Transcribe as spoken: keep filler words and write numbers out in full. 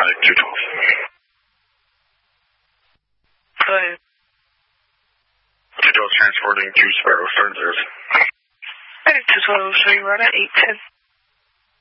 Medic two twelve. Go ahead. two twelve transporting to Sparrow, stern zero. Medic two twelve, show you right at eight ten.